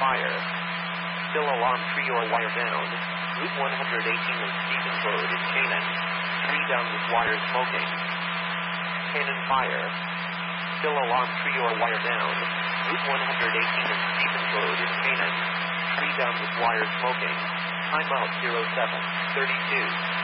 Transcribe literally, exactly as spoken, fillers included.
fire. Still alarm, tree or wire down. Route one eighteen and Stevens Road in Canaan. Tree down with wire smoking. Canaan fire. Still alarm, tree or wire down. Route one eighteen and Stevens Road in Canaan. Tree down with wire smoking. Time out zero seven thirty-two.